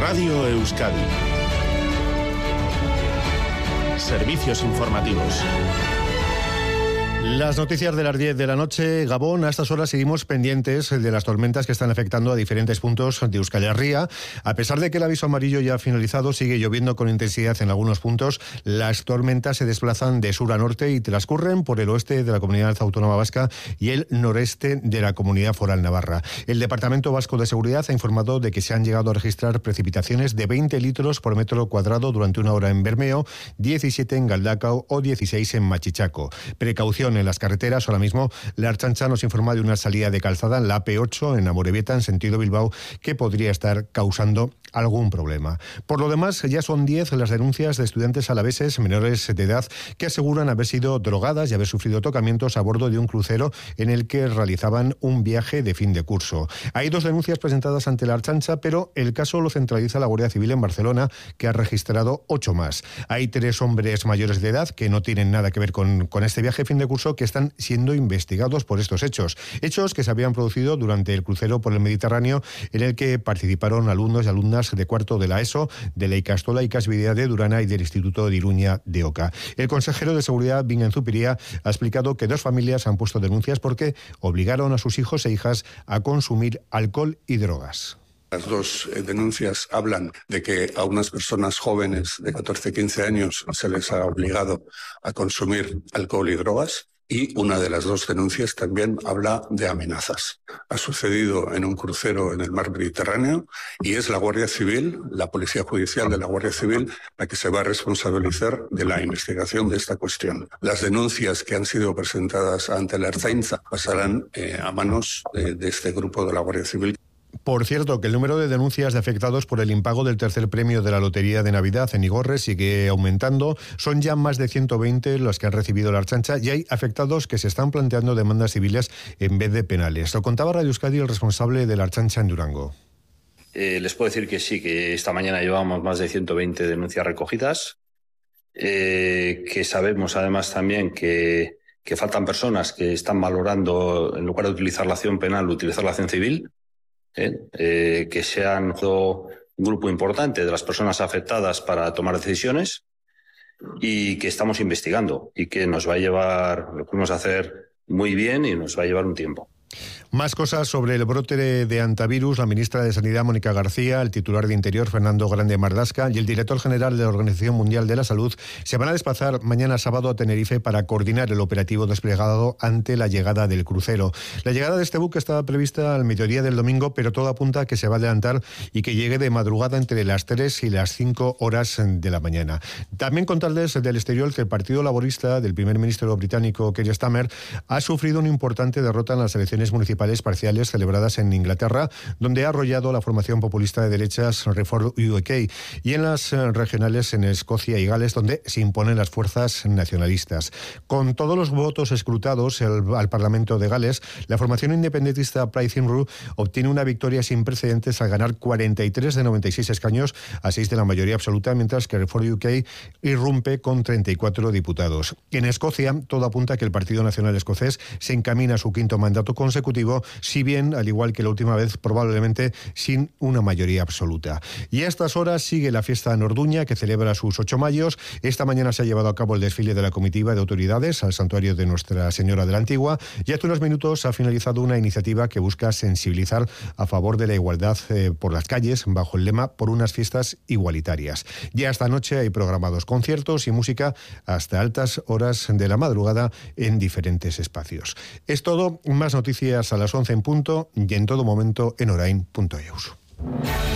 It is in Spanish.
Radio Euskadi. Servicios informativos. Las noticias de las 10 de la noche. Gabón, a estas horas seguimos pendientes de las tormentas que están afectando a diferentes puntos de Euskal Herria. A pesar de que el aviso amarillo ya ha finalizado, sigue lloviendo con intensidad en algunos puntos. Las tormentas se desplazan de sur a norte y transcurren por el oeste de la Comunidad Autónoma Vasca y el noreste de la Comunidad Foral Navarra. El Departamento Vasco de Seguridad ha informado de que se han llegado a registrar precipitaciones de 20 litros por metro cuadrado durante una hora en Bermeo, 17 en Galdakao o 16 en Machichaco. Precaución en las carreteras. Ahora mismo la Ertzaintza nos informa de una salida de calzada en la AP8 en Amorebieta, en sentido Bilbao, que podría estar causando algún problema. Por lo demás, ya son 10 las denuncias de estudiantes alaveses menores de edad que aseguran haber sido drogadas y haber sufrido tocamientos a bordo de un crucero en el que realizaban un viaje de fin de curso. Hay 2 denuncias presentadas ante la Ertzaintza, pero el caso lo centraliza la Guardia Civil en Barcelona, que ha registrado 8 más. Hay 3 hombres mayores de edad que no tienen nada que ver con este viaje de fin de curso, que están siendo investigados por estos hechos que se habían producido durante el crucero por el Mediterráneo, en el que participaron alumnos y alumnas de cuarto de la ESO, de la Ikastola Ikasbidea de Durana y del Instituto de Iruña de Oca. El consejero de Seguridad, Bingen Zupiria, ha explicado que 2 familias han puesto denuncias porque obligaron a sus hijos e hijas a consumir alcohol y drogas. Las 2 denuncias hablan de que a unas personas jóvenes de 14-15 años se les ha obligado a consumir alcohol y drogas, y una de las 2 denuncias también habla de amenazas. Ha sucedido en un crucero en el mar Mediterráneo y es la Guardia Civil, la Policía Judicial de la Guardia Civil, la que se va a responsabilizar de la investigación de esta cuestión. Las denuncias que han sido presentadas ante la Ertzaintza pasarán a manos de este grupo de la Guardia Civil. Por cierto, que el número de denuncias de afectados por el impago del tercer premio de la Lotería de Navidad en Igorre sigue aumentando. Son ya más de 120 los que han recibido la Ertzaintza y hay afectados que se están planteando demandas civiles en vez de penales. Lo contaba Radio Euskadi el responsable de la Ertzaintza en Durango. Les puedo decir que sí, que esta mañana llevamos más de 120 denuncias recogidas, que sabemos además también que faltan personas que están valorando, en lugar de utilizar la acción penal, utilizar la acción civil. Que sean un grupo importante de las personas afectadas para tomar decisiones y que estamos investigando y que nos va a llevar, lo podemos hacer muy bien y nos va a llevar un tiempo. Más cosas sobre el brote de antivirus. La ministra de Sanidad, Mónica García, el titular de Interior, Fernando Grande Marlasca, y el director general de la Organización Mundial de la Salud se van a desplazar mañana sábado a Tenerife para coordinar el operativo desplegado ante la llegada del crucero. La llegada de este buque estaba prevista al mediodía del domingo, pero todo apunta a que se va a adelantar y que llegue de madrugada entre las 3 y las 5 horas de la mañana. También contarles del exterior que el Partido Laborista del primer ministro británico Keir Starmer ha sufrido una importante derrota en las elecciones municipales parciales celebradas en Inglaterra, donde ha arrollado la formación populista de derechas Reform UK, y en las regionales en Escocia y Gales, donde se imponen las fuerzas nacionalistas. Con todos los votos escrutados al Parlamento de Gales, la formación independentista Plaid Cymru obtiene una victoria sin precedentes al ganar 43 de 96 escaños a 6 de la mayoría absoluta, mientras que Reform UK irrumpe con 34 diputados. En Escocia, todo apunta a que el Partido Nacional Escocés se encamina a su 5º mandato consecutivo, si bien, al igual que la última vez, probablemente sin una mayoría absoluta. Y a estas horas sigue la fiesta en Orduña, que celebra sus 8 mayos. Esta mañana se ha llevado a cabo el desfile de la comitiva de autoridades al santuario de Nuestra Señora de la Antigua, y hace unos minutos ha finalizado una iniciativa que busca sensibilizar a favor de la igualdad por las calles, bajo el lema "Por unas fiestas igualitarias". Ya esta noche hay programados conciertos y música hasta altas horas de la madrugada en diferentes espacios. Es todo. Más noticias a las 11 en punto y en todo momento en orain.eus.